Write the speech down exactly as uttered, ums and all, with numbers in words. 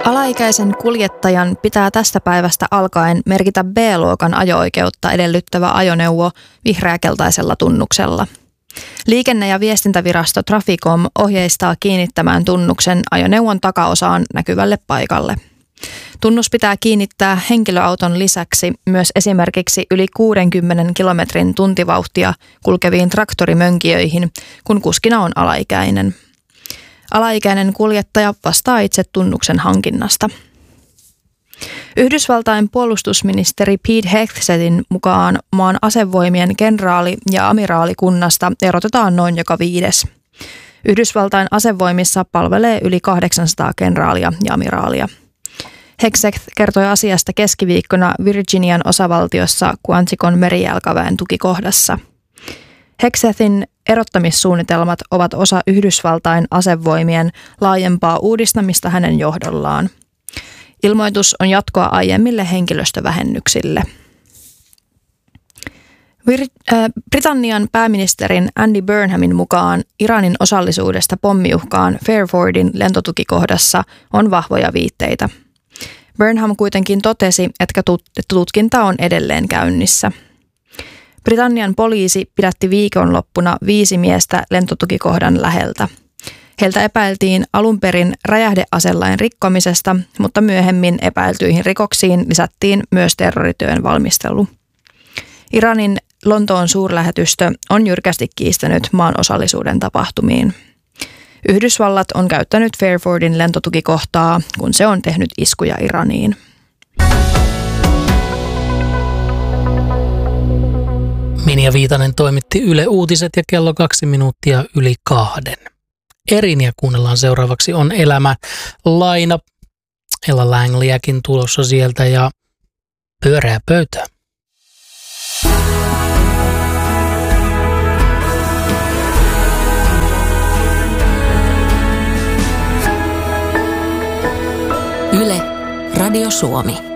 Alaikäisen kuljettajan pitää tästä päivästä alkaen merkitä B-luokan ajo-oikeutta edellyttävä ajoneuvo vihreäkeltaisella tunnuksella. Liikenne- ja viestintävirasto Traficom ohjeistaa kiinnittämään tunnuksen ajoneuvon takaosaan näkyvälle paikalle. Tunnus pitää kiinnittää henkilöauton lisäksi myös esimerkiksi yli kuudenkymmenen kilometrin tuntivauhtia kulkeviin traktorimönkijöihin, kun kuskina on alaikäinen. Alaikäinen kuljettaja vastaa itse tunnuksen hankinnasta. Yhdysvaltain puolustusministeri Pete Hegsethtin mukaan maan asevoimien kenraali- ja amiraalikunnasta erotetaan noin joka viides. Yhdysvaltain asevoimissa palvelee yli kahdeksansataa kenraalia ja amiraalia. Hegseth kertoi asiasta keskiviikkona Virginian osavaltiossa Quanticon merijalkaväen tukikohdassa. Hegsethin erottamissuunnitelmat ovat osa Yhdysvaltain asevoimien laajempaa uudistamista hänen johdollaan. Ilmoitus on jatkoa aiemmille henkilöstövähennyksille. Vir- äh, Britannian pääministerin Andy Burnhamin mukaan Iranin osallisuudesta pommiuhkaan Fairfordin lentotukikohdassa on vahvoja viitteitä. Burnham kuitenkin totesi, että tutkinta on edelleen käynnissä. Britannian poliisi pidätti viikonloppuna viisi miestä lentotukikohdan läheltä. Heiltä epäiltiin alun perin räjähdeaselain rikkomisesta, mutta myöhemmin epäiltyihin rikoksiin lisättiin myös terrorityön valmistelu. Iranin Lontoon suurlähetystö on jyrkästi kiistänyt maan osallisuuden tapahtumiin. Yhdysvallat on käyttänyt Fairfordin lentotukikohtaa, kun se on tehnyt iskuja Iraniin. Minja Viitanen toimitti Yle Uutiset ja kello kaksi minuuttia yli kahden. Erinia kuunnellaan seuraavaksi on Elämä laina. Ella Langleyäkin tulossa sieltä ja Pyöreä pöytä. Yle, Radio Suomi.